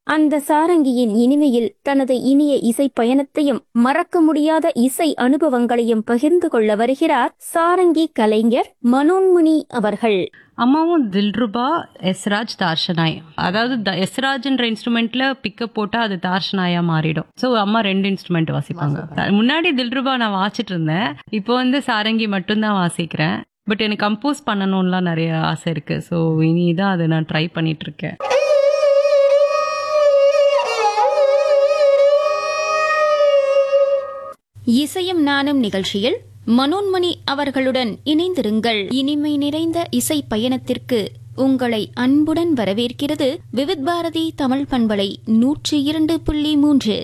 அந்த சாரங்கியின் இனிமையில் தனது இனிய இசை பயணத்தையும் மறக்க முடியாத இசை அனுபவங்களையும் பகிர்ந்து கொள்ள வருகிறார் சாரங்கி கலைஞர் மனோன்முனி அவர்கள். அம்மாவும் தில்ருபா, எஸ்ராஜ், தார்ஷனாய். அதாவது எஸ்ராஜ்ன்ற இன்ஸ்ட்ருமெண்ட்ல பிக்கப் போட்டா அது தார்ஷனாயா மாறிடும். ஸோ அம்மா 2 இன்ஸ்ட்ருமெண்ட் வாசிப்பாங்க. முன்னாடி தில்ருபா நான் வாசிட்டு இருந்தேன், இப்போ சாரங்கி மட்டும்தான் வாசிக்கிறேன். பட் எனக்கு கம்போஸ் பண்ணணும்லாம் நிறைய ஆசை இருக்கு. ஸோ இனிதான் அதை நான் ட்ரை பண்ணிட்டு இருக்கேன். இசையும் நானும் நிகழ்ச்சியில் மனோன்மணி அவர்களுடன் இணைந்திருங்கள். இனிமை நிறைந்த இசை பயணத்திற்கு உங்களை அன்புடன் வரவேற்கிறது விவித் பாரதி தமிழ் பண்பலை 102.3.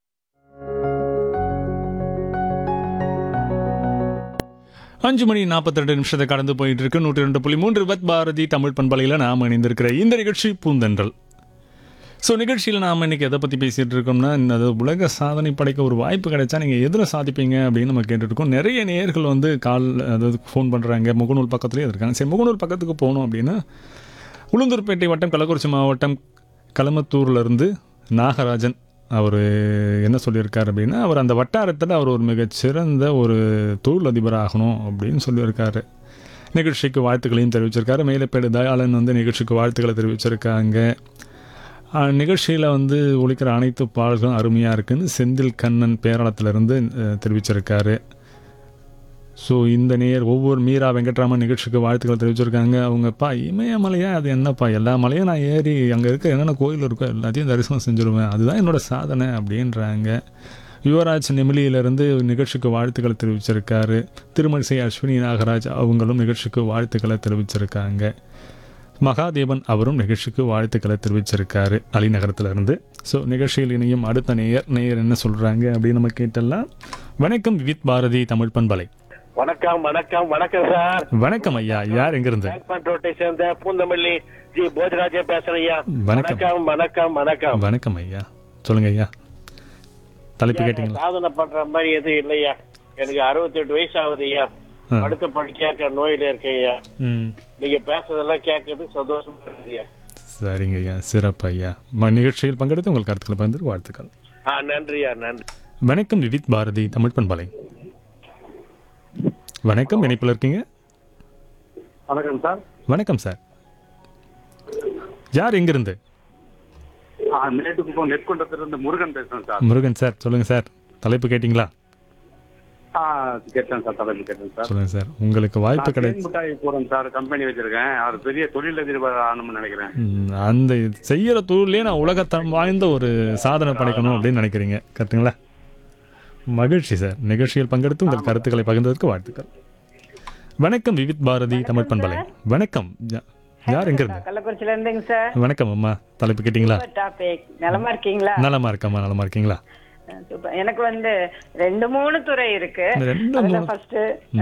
அஞ்சு மணி 42 நிமிஷத்தை கடந்து போயிட்டு இருக்கு. 102.3 விவித் பாரதி தமிழ் பண்பலையில் நாம் இணைந்திருக்கிற இந்த நிகழ்ச்சி பூந்தென்றல். ஸோ நிகழ்ச்சியில் நாம் இன்றைக்கி எதை பற்றி பேசிகிட்டு இருக்கோம்னா, இந்த உலக சாதனை படைக்க ஒரு வாய்ப்பு கிடைச்சா நீங்கள் எதில் சாதிப்பீங்க அப்படின்னு நம்ம கேட்டுருக்கோம். நிறைய நேயர்கள் அதாவது ஃபோன் பண்ணுறாங்க. முகநூல் பக்கத்துலேயே இருக்காங்க. சரி, முகநூல் பக்கத்துக்கு போகணும் அப்படின்னா உளுந்தூர்பேட்டை வட்டம், கள்ளக்குறிச்சி மாவட்டம், களமத்தூர்லேருந்து நாகராஜன் அவர் என்ன சொல்லியிருக்கார் அப்படின்னா, அவர் அந்த வட்டாரத்தில் அவர் ஒரு மிகச்சிறந்த ஒரு தொழிலதிபர் ஆகணும் அப்படின்னு சொல்லியிருக்காரு. நிகழ்ச்சிக்கு வாழ்த்துக்களையும் தெரிவிச்சிருக்காரு. மேலப்பேடு தயாளன் நிகழ்ச்சிக்கு வாழ்த்துக்களை தெரிவிச்சிருக்காங்க. நிகழ்ச்சியில் ஒலிக்கிற அனைத்து பாடல்களும் அருமையாக இருக்குன்னு செந்தில் கண்ணன் பேரளத்திலிருந்து தெரிவிச்சிருக்காரு. ஸோ இந்த நேர் ஒவ்வொரு மீரா வெங்கட்ராமன் நிகழ்ச்சிக்கு வாழ்த்துக்களை தெரிவிச்சிருக்காங்க. அவங்கப்பா இமயமலையா, அது என்னப்பா, எல்லா மலையும் நான் ஏறி அங்கே இருக்க என்னென்ன கோயில் இருக்கோ எல்லாத்தையும் தரிசனம் செஞ்சுருவேன், அதுதான் என்னோடய சாதனை அப்படின்றாங்க. யுவராஜ் நெமிலியிலிருந்து நிகழ்ச்சிக்கு வாழ்த்துக்களை தெரிவிச்சிருக்காரு. திருமணிசை அஸ்வினி நாகராஜ் அவங்களும் நிகழ்ச்சிக்கு வாழ்த்துக்களை தெரிவிச்சிருக்காங்க. மகாதேவன் அவரும் நிகழ்ச்சிக்கு வாழ்த்துக்களை தெரிவிச்சிருக்காரு அலிநகரத்திலிருந்து. ஸோ நிகழ்ச்சியில் இணையும் அடுத்த நேயர் என்ன சொல்கிறாங்க அப்படின்னு நம்ம கேட்டலாம். வணக்கம் விவித் பாரதி தமிழ் பண்பலை. வணக்கம் வணக்கம் வணக்கம் சார். வணக்கம் ஐயா, யார் எங்கிருந்து? சேர்ந்த பூந்தமல்லி ஜி போஜராஜே பேசுறேன் ஐயா. வணக்கம் வணக்கம் வணக்கம் வணக்கம் ஐயா, சொல்லுங்க ஐயா. தலைப்பு கேட்டீங்களா? சாதனை பண்ற மாதிரி எதுவும் இல்லையா. எனக்கு 68 வயசு ஆகுது ஐயா. அடுத்த படிக்க நோயில இருக்கேன் ஐயா. நீங்க பேசுறதெல்லாம் கேட்கறது சந்தோஷமா இருக்கு ஐயா. சரிங்க ஐயா, சிறப்பு ஐயா. நிகழ்ச்சியில் பங்கெடுத்து உங்கள் கருத்துக்களை பகிர்ந்து வாழ்த்துக்கள். நன்றியா, நன்றி. வணக்கம் விவித் பாரதி தமிழ் பண்பலை. வணக்கம், இணைப்பில் இருக்கீங்க. வணக்கம் சார். வணக்கம் சார், யார் எங்கிருந்து? மேட்டுக்குப்பம் நெற்குண்டத்திலிருந்து முருகன் பேசுறேன் சார். முருகன் சார், சொல்லுங்க சார். தலைப்பு கேட்டீங்களா? கேட்டேன் சார், தலைப்பு கேட்டேன் சார். சொல்லுங்க சார், உங்களுக்கு வாய்ப்பு கிடைக்கும். மிட்டாய் போறேன் சார், கம்பெனி வச்சிருக்கேன். அது பெரிய தொழிலதிபர் ஆகணும்னு நினைக்கிறேன். அந்த செய்யற தொழிலே நான் உலகத்தரம் வாய்ந்த ஒரு சாதனை படைக்கணும் அப்படின்னு நினைக்கிறீங்க, கரெக்டுங்களா? மகிழ்ச்சி சார். நிகழ்ச்சியில் பங்கெடுத்து உங்கள் கருத்துக்களை பகிர்ந்ததற்கு வாழ்த்துக்கள். வணக்கம் விவித் பாரதி தமிழ் பண்பலை. வணக்கம், யார் எங்க இருந்து? கள்ளக்குறிச்சில இருந்துங்க சார். வணக்கம் அம்மா, தலைப்பு கேட்டீங்களா? டாபிக் நலமா இருக்கீங்களா? நலமா இருக்கம்மா, நலமா இருக்கீங்களா? எனக்கு 2-3 துறை இருக்கு. ஃபர்ஸ்ட்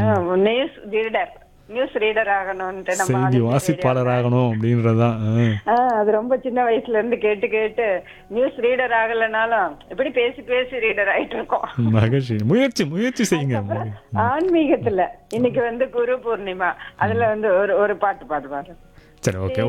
நியூஸ் ரீடர் ஆகணும்னு, செய்தி வாசிப்பாளர் ஆகணும் அப்படின்றதான். அது ரொம்ப சின்ன வயசுல இருந்து கேட்டு கேட்டு நியூஸ் ரீடர் ஆகலனாலும் இப்படி பேசி பேசி ரீடர் ஆயிட்டு இருக்கோம். மகிழ்ச்சி, முயற்சி செய்யுங்க. ஆன்மீகத்துல இன்னைக்கு குரு பூர்ணிமா, அதுல ஒரு பாட்டு பாடுவாரு. சரி, ஓகே.